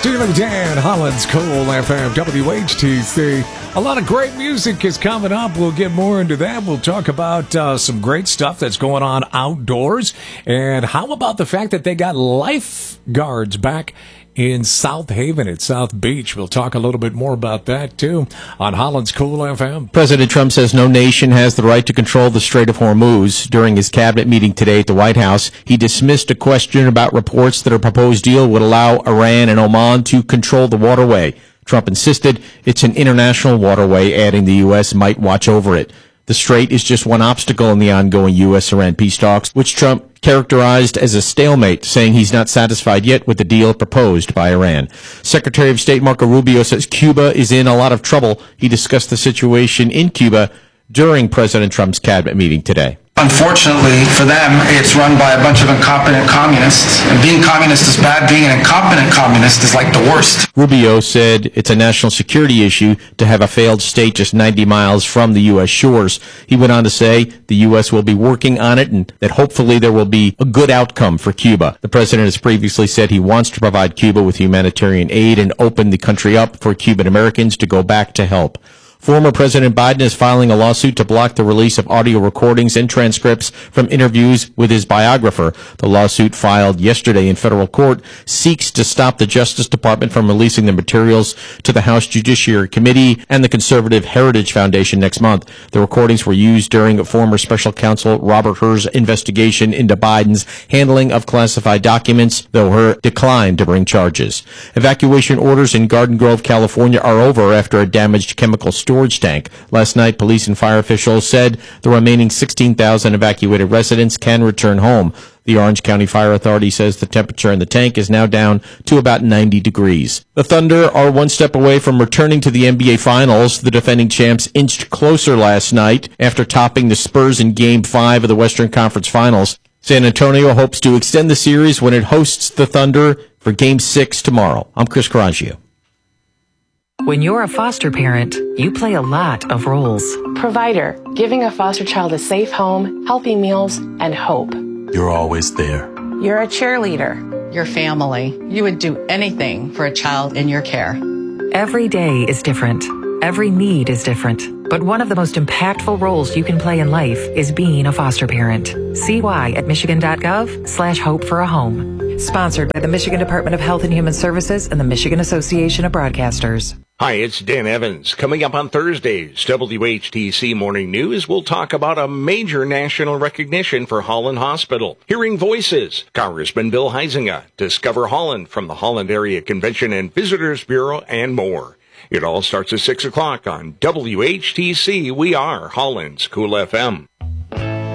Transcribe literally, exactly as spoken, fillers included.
Steely Dan, Holland's Cool F M, W H T C. A lot of great music is coming up. We'll get more into that. We'll talk about uh, some great stuff that's going on outdoors. And how about the fact that they got lifeguards back in South Haven at South Beach? We'll talk a little bit more about that, too, on Holland's Cool F M. President Trump says no nation has the right to control the Strait of Hormuz. During his cabinet meeting today at the White House, he dismissed a question about reports that a proposed deal would allow Iran and Oman to control the waterway. Trump insisted it's an international waterway, adding the U S might watch over it. The strait is just one obstacle in the ongoing U S Iran peace talks, which Trump characterized as a stalemate, saying he's not satisfied yet with the deal proposed by Iran. Secretary of State Marco Rubio says Cuba is in a lot of trouble. He discussed the situation in Cuba during President Trump's cabinet meeting today. Unfortunately for them, it's run by a bunch of incompetent communists. And being communist is bad. Being an incompetent communist is like the worst. Rubio said it's a national security issue to have a failed state just ninety miles from the U S shores. He went on to say the U S will be working on it and that hopefully there will be a good outcome for Cuba. The president has previously said he wants to provide Cuba with humanitarian aid and open the country up for Cuban Americans to go back to help. Former President Biden is filing a lawsuit to block the release of audio recordings and transcripts from interviews with his biographer. The lawsuit, filed yesterday in federal court, seeks to stop the Justice Department from releasing the materials to the House Judiciary Committee and the Conservative Heritage Foundation next month. The recordings were used during former Special Counsel Robert Hur's investigation into Biden's handling of classified documents, though Hur declined to bring charges. Evacuation orders in Garden Grove, California are over after a damaged chemical storage storage tank. Last night, police and fire officials said the remaining sixteen thousand evacuated residents can return home. The Orange County Fire Authority says the temperature in the tank is now down to about ninety degrees. The Thunder are one step away from returning to the N B A Finals. The defending champs inched closer last night after topping the Spurs in Game five of the Western Conference Finals. San Antonio hopes to extend the series when it hosts the Thunder for Game six tomorrow. I'm Chris Carangio. When you're a foster parent, you play a lot of roles. Provider, giving a foster child a safe home, healthy meals, and hope. You're always there. You're a cheerleader. Your family. You would do anything for a child in your care. Every day is different. Every need is different. But one of the most impactful roles you can play in life is being a foster parent. See why at michigan.gov slash hope for a home. Sponsored by the Michigan Department of Health and Human Services and the Michigan Association of Broadcasters. Hi, it's Dan Evans. Coming up on Thursday's W H T C Morning News, we'll talk about a major national recognition for Holland Hospital. Hearing Voices, Congressman Bill Huizenga, Discover Holland from the Holland Area Convention and Visitors Bureau, and more. It all starts at six o'clock on W H T C. We are Holland's Cool F M.